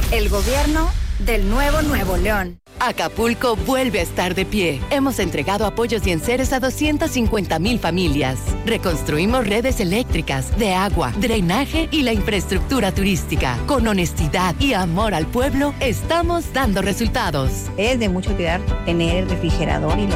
El gobierno del Nuevo León. Acapulco vuelve a estar de pie. Hemos entregado apoyos y enseres a 250,000 familias. Reconstruimos redes eléctricas, de agua, drenaje y la infraestructura turística. Con honestidad y amor al pueblo, estamos dando resultados. Es de mucho cuidar tener el refrigerador y